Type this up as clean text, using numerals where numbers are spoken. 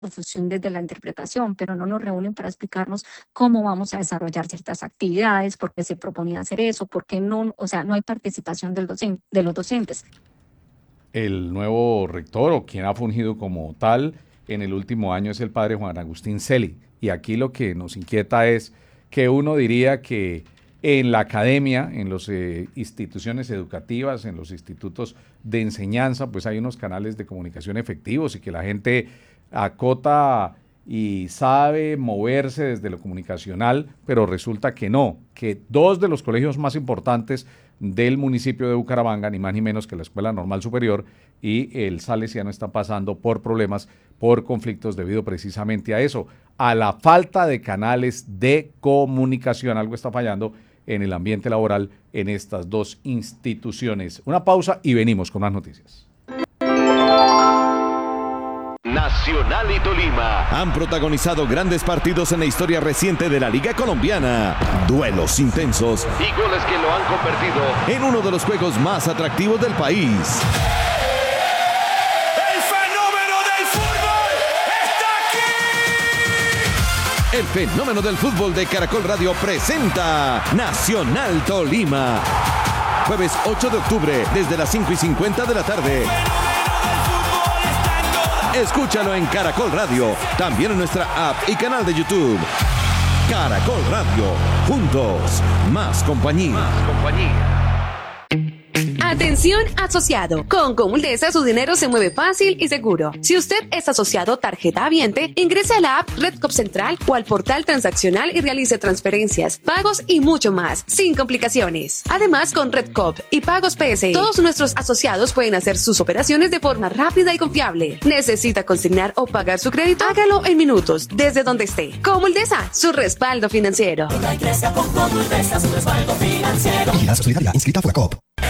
difusión desde la interpretación, pero no nos reúnen para explicarnos cómo vamos a desarrollar ciertas actividades, por qué se proponía hacer eso, por qué no, o sea, no hay participación de los docentes. El nuevo rector o quien ha fungido como tal en el último año es el padre Juan Agustín Celi. Y aquí lo que nos inquieta es que uno diría que en la academia, en las instituciones educativas, en los institutos de enseñanza, pues hay unos canales de comunicación efectivos y que la gente acota y sabe moverse desde lo comunicacional, pero resulta que no, que dos de los colegios más importantes del municipio de Bucaramanga, ni más ni menos que la Escuela Normal Superior y el Salesiano, están pasando por problemas, por conflictos debido precisamente a eso, a la falta de canales de comunicación. Algo está fallando en el ambiente laboral en estas dos instituciones. Una pausa y venimos con más noticias. Nacional y Tolima han protagonizado grandes partidos en la historia reciente de la Liga Colombiana. Duelos intensos y goles que lo han convertido en uno de los juegos más atractivos del país. ¡El fenómeno del fútbol está aquí! El fenómeno del fútbol de Caracol Radio presenta Nacional Tolima. Jueves 8 de octubre desde las 5:50 de la tarde. Escúchalo en Caracol Radio, también en nuestra app y canal de YouTube. Caracol Radio, juntos, más compañía. Atención asociado, con Comuldesa su dinero se mueve fácil y seguro. Si usted es asociado tarjeta habiente, ingrese a la app Redcop Central o al portal transaccional y realice transferencias, pagos y mucho más, sin complicaciones. Además, con Redcop y Pagos PSE, todos nuestros asociados pueden hacer sus operaciones de forma rápida y confiable. ¿Necesita consignar o pagar su crédito? Hágalo en minutos, desde donde esté. Comuldesa, su respaldo financiero. Su respaldo financiero. Y la sociedad inscrita fue COP.